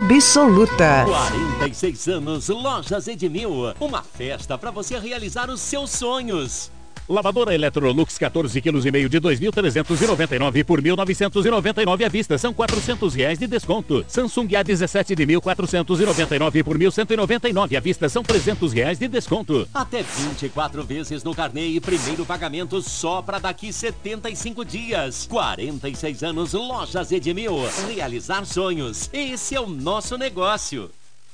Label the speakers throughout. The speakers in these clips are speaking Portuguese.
Speaker 1: absoluta.
Speaker 2: 46 anos, Lojas Edmil. Uma festa para você realizar os seus sonhos.
Speaker 3: Lavadora Electrolux 14,5 kg de 2.399 por 1.999 à vista. São R$400 de desconto. Samsung A17 de 1.499 por 1.199 à vista. São R$300 de desconto.
Speaker 2: Até 24 vezes no carnê e primeiro pagamento só para daqui 75 dias. 46 anos, Lojas Edmil. Realizar sonhos. Esse é o nosso negócio.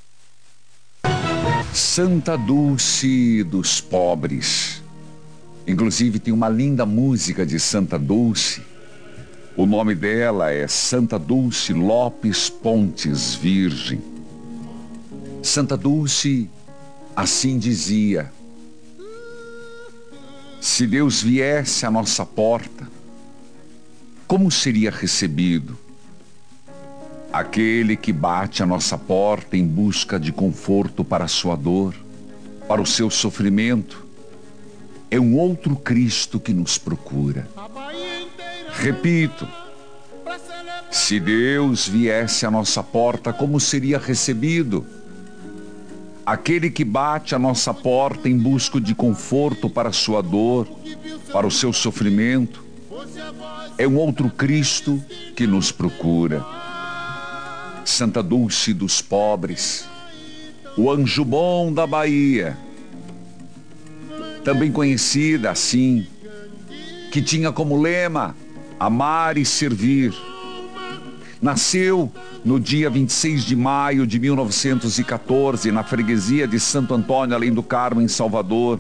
Speaker 4: Santa Dulce dos Pobres. Inclusive tem uma linda música de Santa Dulce. O nome dela é Santa Dulce Lopes Pontes Virgem. Santa Dulce assim dizia: se Deus viesse à nossa porta, como seria recebido? Aquele que bate à nossa porta em busca de conforto para a sua dor, para o seu sofrimento, é um outro Cristo que nos procura. Repito, se Deus viesse à nossa porta, como seria recebido? Aquele que bate à nossa porta em busca de conforto para a sua dor, para o seu sofrimento, é um outro Cristo que nos procura. Santa Dulce dos Pobres, o anjo bom da Bahia, também conhecida assim, que tinha como lema amar e servir. Nasceu no dia 26 de maio de 1914, na freguesia de Santo Antônio, além do Carmo, em Salvador.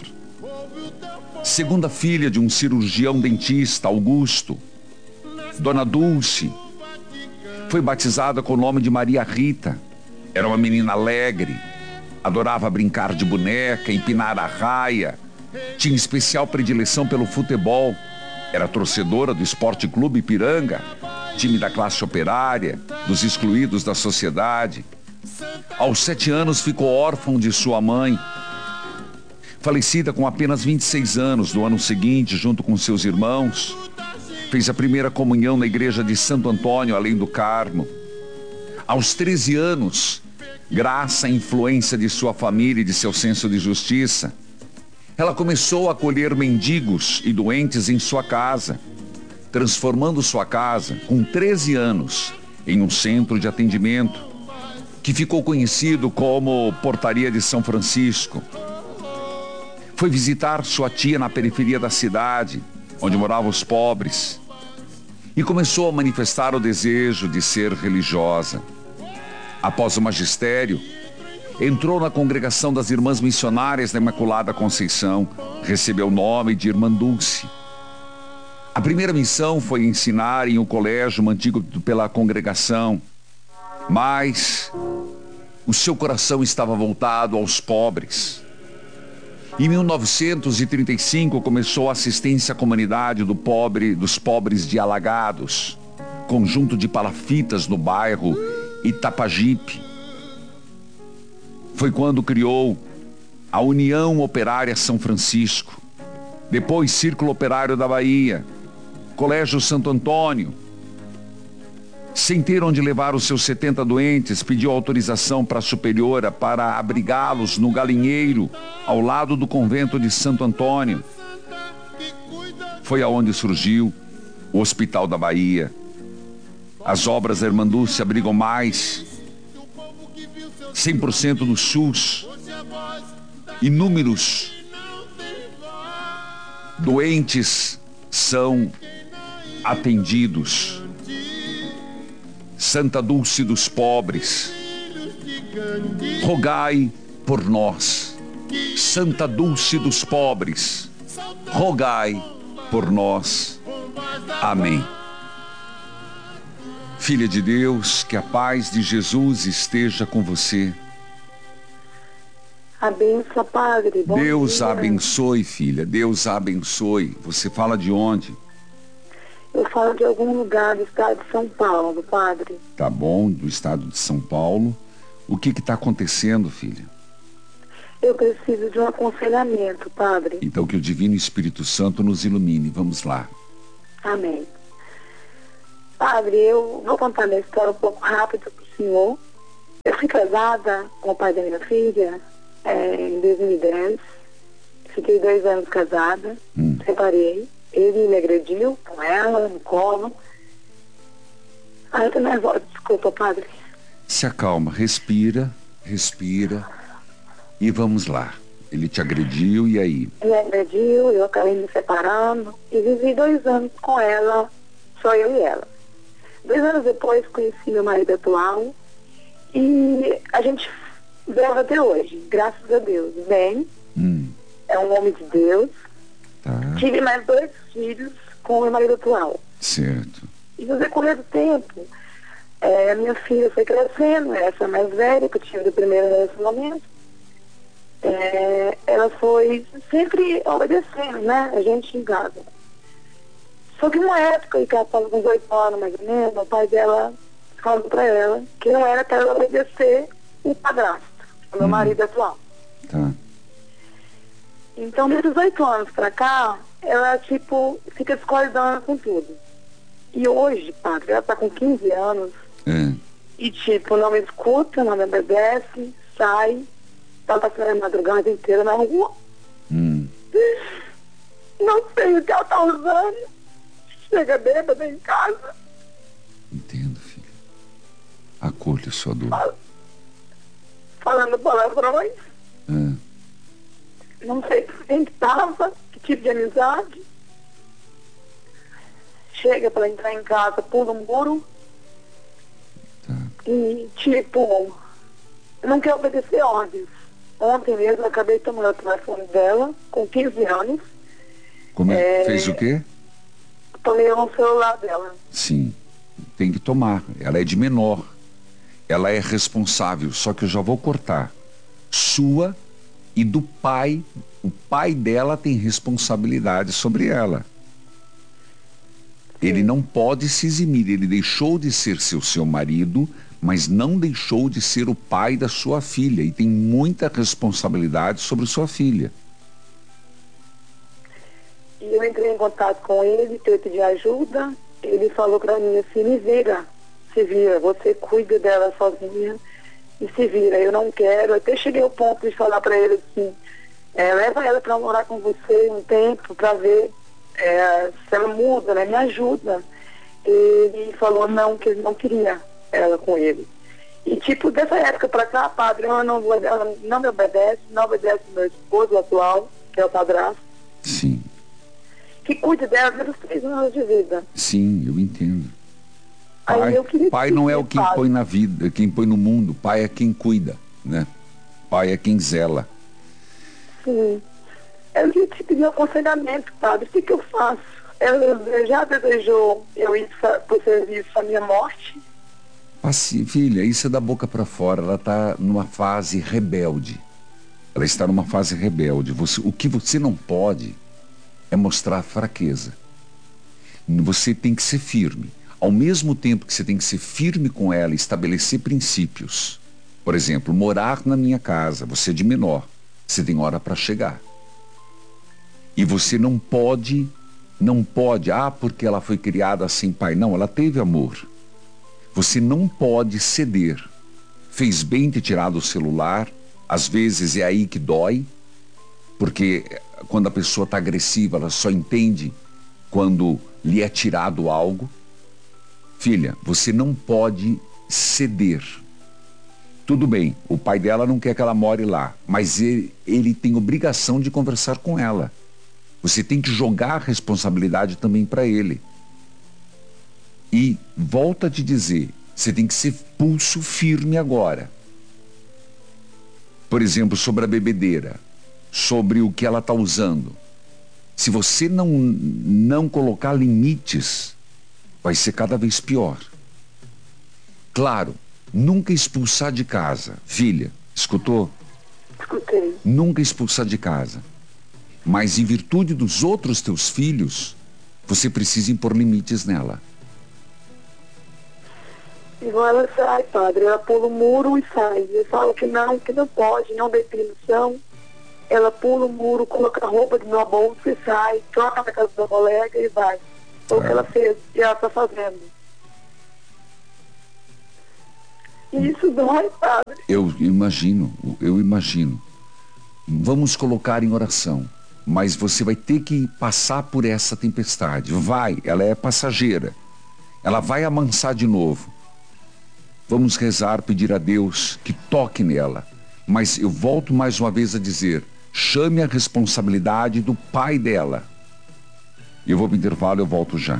Speaker 4: Segunda filha de um cirurgião dentista, Augusto. Dona Dulce foi batizada com o nome de Maria Rita. Era uma menina alegre, adorava brincar de boneca, empinar a raia. Tinha especial predileção pelo futebol. Era torcedora do Esporte Clube Ipiranga, time da classe operária, dos excluídos da sociedade. Aos 7 anos ficou órfão de sua mãe, falecida com apenas 26 anos. No ano seguinte, junto com seus irmãos, fez a primeira comunhão na igreja de Santo Antônio, além do Carmo. Aos 13 anos, graças à influência de sua família e de seu senso de justiça, ela começou a acolher mendigos e doentes em sua casa, transformando sua casa, com 13 anos, em um centro de atendimento, que ficou conhecido como Portaria de São Francisco. Foi visitar sua tia na periferia da cidade, onde moravam os pobres, e começou a manifestar o desejo de ser religiosa. Após o magistério, entrou na congregação das Irmãs Missionárias da Imaculada Conceição, recebeu o nome de Irmã Dulce. A primeira missão foi ensinar em um colégio mantido pela congregação, mas o seu coração estava voltado aos pobres. Em 1935 começou a assistência à comunidade dos pobres de Alagados, conjunto de palafitas no bairro Itapajipe. Foi quando criou a União Operária São Francisco, depois Círculo Operário da Bahia, Colégio Santo Antônio. Sem ter onde levar os seus 70 doentes, pediu autorização para a superiora para abrigá-los no galinheiro, ao lado do convento de Santo Antônio. Foi aonde surgiu o Hospital da Bahia. As obras da Irmã Dulce abrigam mais 100% do SUS. Inúmeros doentes são atendidos. Santa Dulce dos Pobres, rogai por nós. Santa Dulce dos Pobres, rogai por nós. Amém. Filha de Deus, que a paz de Jesus esteja com você.
Speaker 5: Abençoa, Padre. Bom
Speaker 4: Deus
Speaker 5: dia.
Speaker 4: a abençoe, filha. Deus a abençoe. Você fala de onde?
Speaker 5: Eu falo de algum lugar do estado de São Paulo, Padre.
Speaker 4: Tá bom, do estado de São Paulo. O que está acontecendo, filha?
Speaker 5: Eu preciso de um aconselhamento, Padre.
Speaker 4: Então que o Divino Espírito Santo nos ilumine. Vamos lá.
Speaker 5: Amém. Padre, eu vou contar minha história um pouco rápido para o senhor. Eu fui casada com o pai da minha filha em 2010. Fiquei 2 anos casada, separei. Ele me agrediu com ela, no colo. Ai, eu tô nervosa, desculpa, padre.
Speaker 4: Se acalma, respira e vamos lá. Ele te agrediu e aí?
Speaker 5: Ele agrediu, eu acabei me separando e vivi 2 anos com ela, só eu e ela. 2 anos depois conheci meu marido atual e a gente vive até hoje, graças a Deus. Bem, é um homem de Deus.
Speaker 4: Tá.
Speaker 5: Tive mais 2 filhos com o meu marido atual.
Speaker 4: Certo.
Speaker 5: E no decorrer do tempo, a minha filha foi crescendo, essa mais velha que eu tive do primeiro relacionamento. Ela foi sempre obedecendo, né? A gente em casa. Só que uma época, que ela estava com 18 anos mais ou menos, o pai dela falou pra ela que não era para ela obedecer o padrasto, o meu marido atual.
Speaker 4: Tá.
Speaker 5: Então, desses 8 anos pra cá, ela, tipo, fica discordando com tudo. E hoje, padre, ela tá com 15 anos e, tipo, não me escuta, não me obedece, sai, tá passando a madrugada inteira na rua. Não sei o que ela tá usando. Chega bêbada em casa.
Speaker 4: Entendo, filho. Acolha sua dor.
Speaker 5: Falando palavrões. Não sei com quem que tava, que tipo de amizade. Chega pra entrar em casa, pula um muro.
Speaker 4: Tá.
Speaker 5: E, tipo, não quer obedecer ordens. Ontem mesmo eu acabei tomando o telefone dela, com 15 anos.
Speaker 4: Fez o quê?
Speaker 5: Tomei o celular dela.
Speaker 4: Sim, tem que tomar. Ela é de menor. Ela é responsável, só que eu já vou cortar. Sua e do pai. O pai dela tem responsabilidade sobre ela. Ele não pode se eximir. Ele deixou de ser seu marido, mas não deixou de ser o pai da sua filha. E tem muita responsabilidade sobre sua filha.
Speaker 5: E eu entrei em contato com ele, eu pedi ajuda. Ele falou pra mim assim, me vira, se vira, você cuida dela sozinha e se vira. Eu não quero. Até cheguei ao ponto de falar pra ele assim, leva ela pra morar com você um tempo pra ver se ela muda, né? Me ajuda. Ele falou não, que ele não queria ela com ele. E tipo, dessa época pra cá, padre, ela não me obedece, não obedece meu esposo atual, que é o padrasto.
Speaker 4: Sim.
Speaker 5: Que cuide dela pelos 3 anos de vida.
Speaker 4: Sim, eu entendo.
Speaker 5: Pai
Speaker 4: não é o quem põe na vida, quem põe no mundo. Pai é quem cuida, né? Pai é quem zela.
Speaker 5: Sim. Eu queria te pedir um aconselhamento, padre. O que eu faço? Ela já desejou eu ir pro serviço a minha morte?
Speaker 4: Filha, isso é da boca para fora. Ela está numa fase rebelde. Ela está numa fase rebelde. O que você não pode é mostrar fraqueza. Você tem que ser firme. Ao mesmo tempo que você tem que ser firme com ela e estabelecer princípios. Por exemplo, morar na minha casa. Você é de menor. Você tem hora para chegar. E você não pode, porque ela foi criada sem pai. Não, ela teve amor. Você não pode ceder. Fez bem ter tirado o celular. Às vezes é aí que dói. Porque quando a pessoa está agressiva, ela só entende quando lhe é tirado algo. Filha, você não pode ceder. Tudo bem, o pai dela não quer que ela more lá, mas ele tem obrigação de conversar com ela. Você tem que jogar a responsabilidade também para ele. E volta a te dizer, você tem que ser pulso firme agora. Por exemplo, sobre a bebedeira, sobre o que ela está usando. Se você não colocar limites, vai ser cada vez pior. Claro, nunca expulsar de casa. Filha, escutou?
Speaker 5: Escutei.
Speaker 4: Nunca expulsar de casa. Mas em virtude dos outros teus filhos, você precisa impor limites nela.
Speaker 5: Igual ela sai, padre, ela pula o muro e sai. Eu falo que não pode, não dê permissão. Ela pula o muro, coloca a roupa de uma bolsa e sai, troca na casa da colega e vai. Foi o que ela fez e ela está fazendo. Isso dói, padre.
Speaker 4: Eu imagino. Vamos colocar em oração. Mas você vai ter que passar por essa tempestade. Vai, ela é passageira. Ela vai amansar de novo. Vamos rezar, pedir a Deus que toque nela. Mas eu volto mais uma vez a dizer, chame a responsabilidade do pai dela. Eu vou para o intervalo, eu volto já.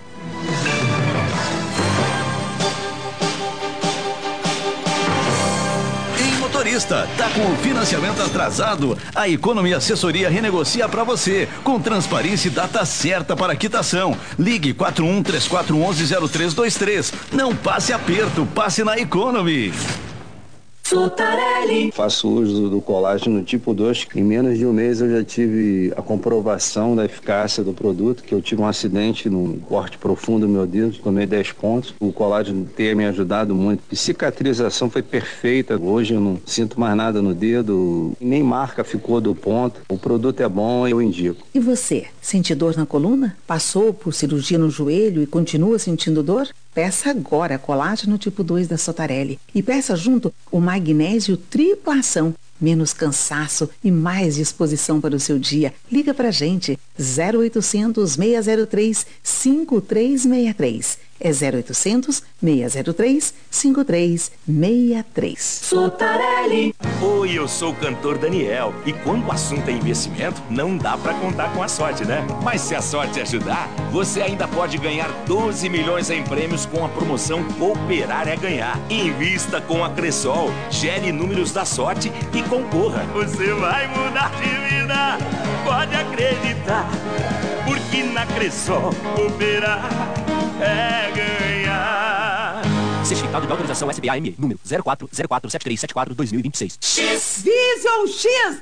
Speaker 1: Tá com o financiamento atrasado? A Economy Assessoria renegocia para você, com transparência e data certa para a quitação. Ligue 4134110323. Não passe aperto, passe na Economy.
Speaker 6: Sotarelli. Faço uso do colágeno tipo 2. Em menos de um mês eu já tive a comprovação da eficácia do produto, que eu tive um acidente num corte profundo no meu dedo, tomei 10 pontos. O colágeno tem me ajudado muito. A cicatrização foi perfeita. Hoje eu não sinto mais nada no dedo, nem marca ficou do ponto. O produto é bom, eu indico.
Speaker 7: E você, sente dor na coluna? Passou por cirurgia no joelho e continua sentindo dor? Peça agora colágeno tipo 2 da Sotarelli e peça junto o magnésio tripla ação. Menos cansaço e mais disposição para o seu dia. Liga pra gente, 0800 603 5363. É 0800 603 5363.
Speaker 8: Sotarelli. Oi, eu sou o cantor Daniel. E quando o assunto é investimento, não dá pra contar com a sorte, né? Mas se a sorte ajudar, você ainda pode ganhar 12 milhões em prêmios com a promoção Cooperar é Ganhar. Invista com a Cressol, gere números da sorte e concorra. Você vai mudar de vida, pode acreditar. Porque na Cressol, cooperar é ganhar.
Speaker 9: Certificado de autorização SBAME, número 04047374-2026.
Speaker 10: X Vision X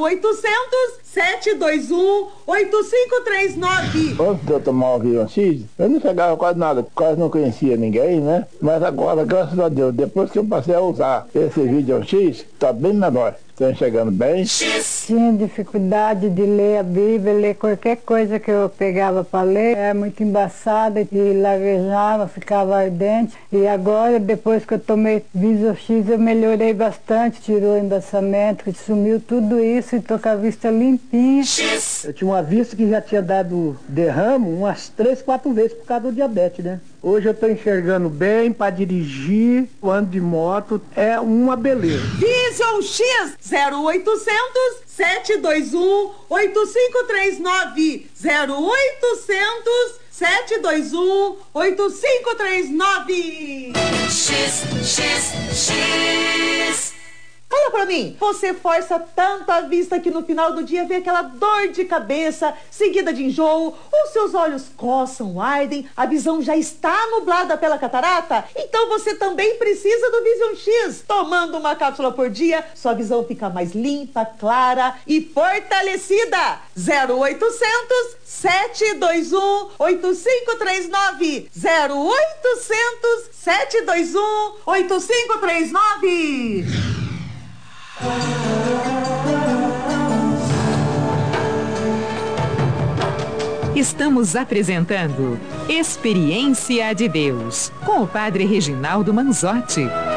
Speaker 10: 0800-721-8539.
Speaker 11: Antes de eu tomar o Vision X, eu não pegava quase nada, quase não conhecia ninguém, né? Mas agora, graças a Deus, depois que eu passei a usar esse Vision X, tá bem menor. Estão enxergando bem.
Speaker 12: Tinha dificuldade de ler a Bíblia, ler qualquer coisa que eu pegava para ler. É muito embaçada e lavejava, ficava ardente. E agora, depois que eu tomei Vision X, eu melhorei bastante. Tirou o embaçamento, sumiu tudo isso e tô com a vista limpinha.
Speaker 13: Eu tinha uma vista que já tinha dado derrame umas 3, 4 vezes por causa do diabetes, né? Hoje eu tô enxergando bem para dirigir, ando de moto, é uma beleza.
Speaker 10: Vision X 0800-721-8539. 0800-721-8539. X. Olha pra mim, você força tanto a vista que no final do dia vem aquela dor de cabeça, seguida de enjoo, os seus olhos coçam, ardem, a visão já está nublada pela catarata? Então você também precisa do Vision X. Tomando uma cápsula por dia, sua visão fica mais limpa, clara e fortalecida. 0800-721-8539. 0800-721-8539.
Speaker 14: Estamos apresentando Experiência de Deus com o Padre Reginaldo Manzotti.